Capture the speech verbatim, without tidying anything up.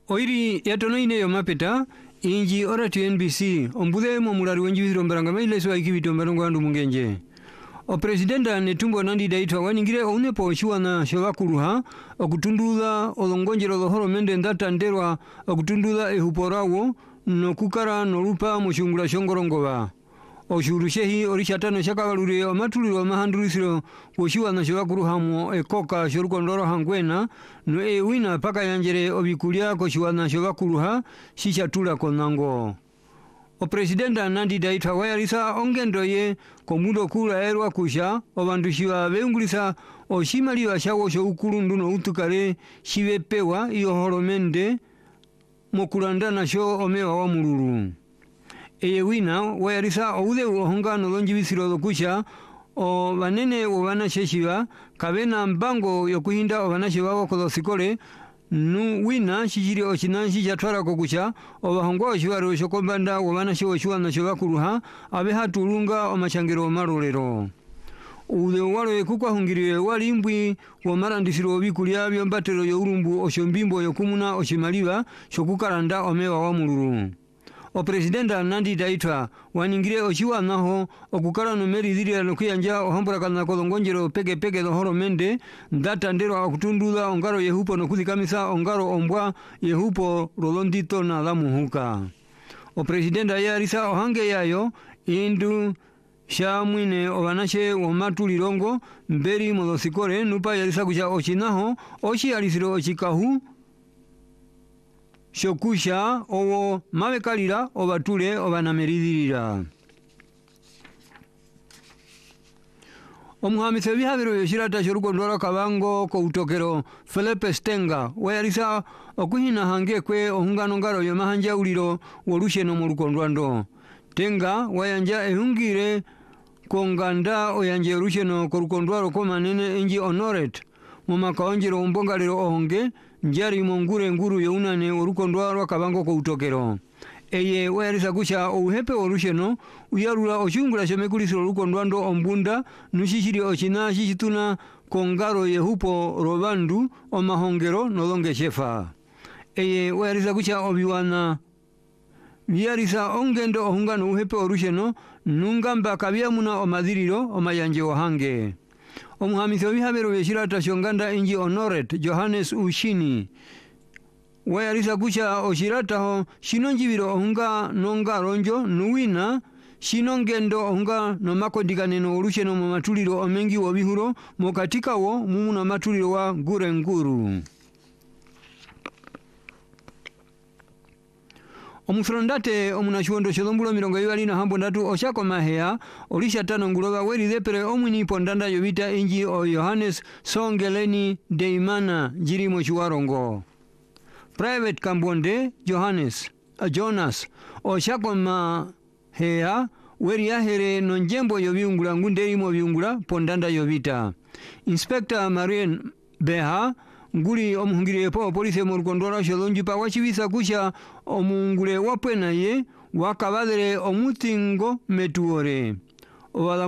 Oiri yatonoine yo mapeta inji ora T N B C ombude mo mulari wenji withiro mbaranga maile so ikibito mbarongo andu mungenje o presidenta netumbo nandi daitwa waningire one po shiwana shobakuluha okutundula olongonjero lohoro mende ndatanderwa okutundula ehuporawo no kukara no lupa mushungula shongorongoba oshurushehi orishatano shakagalure omatuliro mahandurisiro woshiwana shobakuluhamo ekoka shorukondoro hangwena no ewina paka yanjere obikulia ko shiwana shobakuluha shishatula konango o presidenta nandi daitwa wayalisa ongendo ye komudo kula erwa kusha obandu shiwa beungulisa oshimaliwa shawo sho ukulundu no utukale shibepewa iyo horomende mokulandana sho omewa wa mululu eye wina wayalisa oude ohongano lonjibisiro kusha o banene obana sheshiwa kabena mbango yokuhinda obana shiwa ko sikole nu wina shijiri ochinanshi jatwara kokusha obahongo shiwaro shokombanda obana shiwo shiwana shobakuluha abe hatulunga omachangiro marolero ude walo ekukwa hungiriwe walimbwi wa marandisiro bikulia byombatero yo urumbu oshombimbo yokumuna oshimaliwa shokukaranda omewa wa mululu o presidenta nandi daitwa waningire oshiwa naho okukara no meri dirira no kuyanja ohambura kana kolongonjero pege pege no horomende ndatandero okutundula ongaro yehupo no kuzikamisa ongaro ombwa yehupo rolondito na lamuhuka o presidenta yarisa ohange yayo indu shamwine obanashe omatulirongo mberi modosikore nupa yarisa kuja ochinaho oshi alisiro ochikahu shokusha owo mabekalira obatule obanameridirira omuhamise bihabiro yoshirata shorukondora kabango ko utokero Philippe Stenga wayalisa okuhina hange kwe ohungano ngaro yo mahanja uliro wolusheno mu rukondwando tenga wayanja ehungire konganda oyanje rusheno ko rukondwaro ko manene inji honoret mu makaonjero umbongalero ohonge njari mongure nguru younane orukondwaro kabango ko utokero eye wayalisa kusha uhepe orusheno uyarula oshungula shomekulisiro rukondwando ombunda nushishiri ochina shishituna kongaro yehupo robandu omahongero nolonge shefa eye wayalisa kusha obiwana biyalisa ongendo ohungano uhepe orusheno nungamba kabyamuna omadiriro omayanje ohange omuhamisi obihabero beshirata shonganda inji honoret Johannes Ushini wayalisa kusha oshirata ho shinonjibiro ohunga nonga ronjo nuwina shinongendo ohunga no makondikaneno olusheno mu matuliro omengi wobihuro mokatika wo mumuna matuliro wa ngure nguru omusrondate omunashuondo sholombulo mirongo ibali na hambo ndatu oshako mahea olisha tano nguloba weri depere omwini pondanda yobita inji o Johannes Songeleni Deimana jirimo shuwarongo Private Kambonde Johannes uh, Jonas oshako mahea weri yahere nonjembo yobiungula ngunderimo biungula pondanda yobita Inspector Marien Beha nguli omuhungire po police mu rukondora sholonjipa wachibisa kusha omungule wapwena ye wakabadere omutingo metuore